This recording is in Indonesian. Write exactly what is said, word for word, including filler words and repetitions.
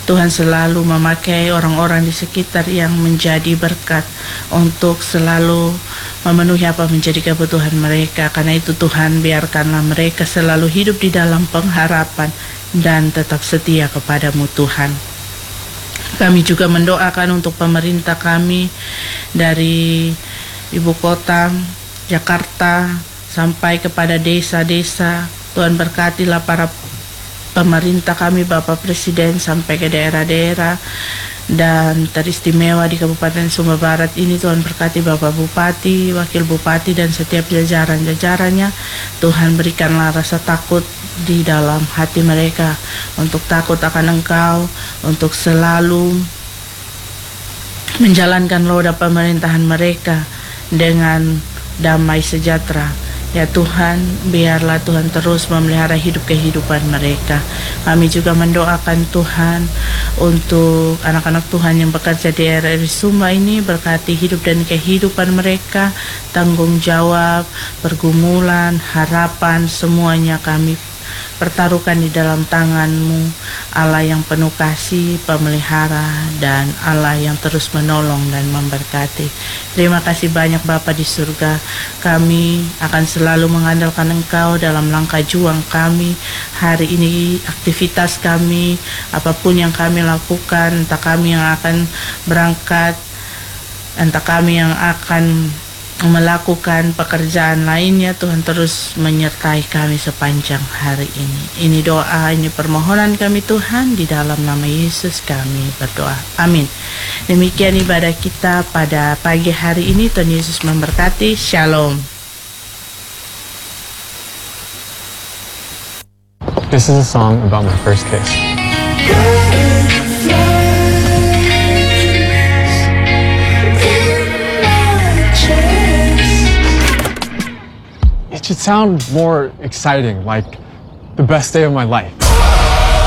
Tuhan selalu memakai orang-orang di sekitar yang menjadi berkat untuk selalu memenuhi apa menjadi kebutuhan mereka. Karena itu Tuhan, biarkanlah mereka selalu hidup di dalam pengharapan dan tetap setia kepadamu Tuhan. Kami juga mendoakan untuk pemerintah kami dari ibu kota Jakarta sampai kepada desa-desa. Tuhan berkatilah para pemerintah kami, Bapak Presiden, sampai ke daerah-daerah dan teristimewa di Kabupaten Sumba Barat ini. Tuhan berkati Bapak Bupati, Wakil Bupati, dan setiap jajaran-jajarannya. Tuhan berikanlah rasa takut di dalam hati mereka untuk takut akan Engkau, untuk selalu menjalankan roda pemerintahan mereka dengan damai sejahtera. Ya Tuhan, biarlah Tuhan terus memelihara hidup kehidupan mereka. Kami juga mendoakan Tuhan untuk anak-anak Tuhan yang bekerja di R R I Sumba ini. Berkati hidup dan kehidupan mereka, tanggung jawab, pergumulan, harapan, semuanya kami pertaruhkan di dalam tangan-Mu, Allah yang penuh kasih, pemelihara, dan Allah yang terus menolong dan memberkati. Terima kasih banyak Bapa di surga. Kami akan selalu mengandalkan Engkau dalam langkah juang kami. Hari ini aktivitas kami, apapun yang kami lakukan, entah kami yang akan berangkat, entah kami yang akan melakukan pekerjaan lainnya, Tuhan terus menyertai kami sepanjang hari ini. Ini doa, ini permohonan kami Tuhan, di dalam nama Yesus kami berdoa. Amin. Demikian ibadah kita pada pagi hari ini. Tuhan Yesus memberkati. Shalom. This is a song about my first kiss. It should sound more exciting, like the best day of my life.